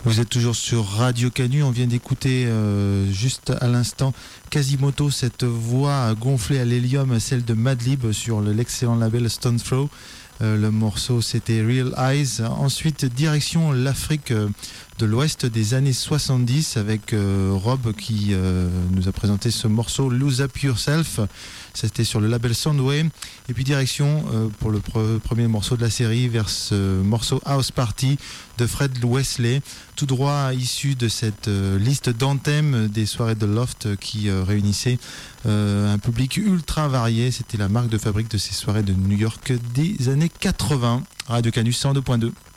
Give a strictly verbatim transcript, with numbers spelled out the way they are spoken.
Vous êtes toujours sur Radio Canu, on vient d'écouter euh, juste à l'instant Quasimoto, cette voix gonflée à l'hélium, celle de Madlib sur l'excellent label Stone Throw. Euh, le morceau c'était Real Eyes. Ensuite direction l'Afrique euh, de l'Ouest des années soixante-dix avec euh, Rob qui euh, nous a présenté ce morceau Lose Up Yourself. C'était sur le label Soundway. Et puis direction euh, pour le pre- premier morceau de la série vers ce morceau House Party de Fred Wesley, tout droit issu de cette euh, liste d'anthèmes des soirées de Loft qui euh, réunissait euh, un public ultra varié. C'était la marque de fabrique de ces soirées de New York des années quatre-vingts. Radio Canus cent deux point deux.